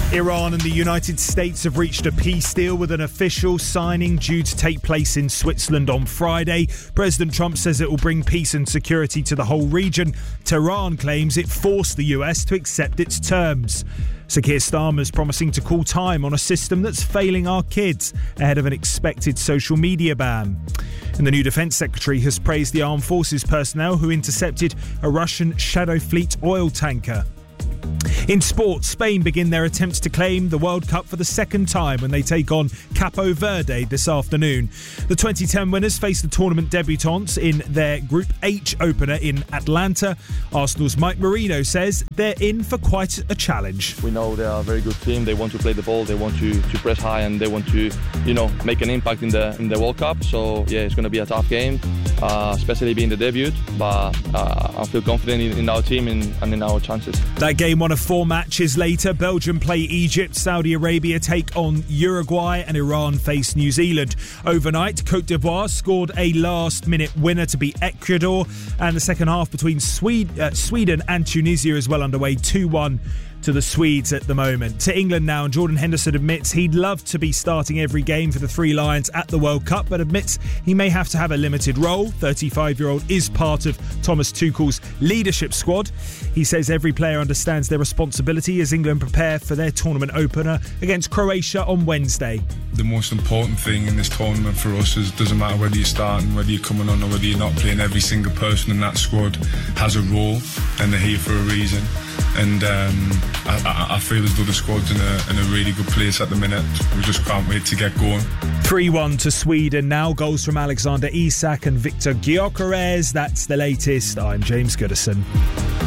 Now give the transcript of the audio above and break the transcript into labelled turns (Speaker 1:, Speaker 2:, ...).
Speaker 1: Iran and the United States have reached a peace deal with an official signing due to take place in Switzerland on Friday. President Trump says it will bring peace and security to the whole region. Tehran claims it forced the US to accept its terms. Sir Keir Starmer's promising to call time on a system that's failing our kids ahead of an expected social media ban. And the new Defence Secretary has praised the Armed Forces personnel who intercepted a Russian Shadow Fleet oil tanker. In sport, Spain begin their attempts to claim the World Cup for the second time when they take on Capo Verde this afternoon. The 2010 winners face the tournament debutants in their Group H opener in Atlanta. Arsenal's Mike Marino says they're in for quite a challenge.
Speaker 2: We know they are a very good team. They want to play the ball, they want to press high, and they want to, make an impact in the World Cup. So yeah, it's going to be a tough game, especially being the debut. But I feel confident in our team and in our chances.
Speaker 1: That game, one of 4 matches later, Belgium play Egypt, Saudi Arabia take on Uruguay, and Iran face New Zealand. Overnight, Cote d'Ivoire scored a last-minute winner to beat Ecuador, and the second half between Sweden and Tunisia is well underway, 2-1 to the Swedes at the moment. To England now, and Jordan Henderson admits he'd love to be starting every game for the Three Lions at the World Cup, but admits he may have to have a limited role. 35-year-old is part of Thomas Tuchel's leadership squad. He says every player understands their responsibility as England prepare for their tournament opener against Croatia on Wednesday.
Speaker 3: The most important thing in this tournament for us is it doesn't matter whether you're starting, whether you're coming on or whether you're not playing. Every single person in that squad has a role and they're here for a reason. And I feel as though the squad's in a really good place at the minute. We just can't wait to get going.
Speaker 1: 3-1 to Sweden now. Goals from Alexander Isak and Victor Gyökeres. That's the latest. I'm James Goodison.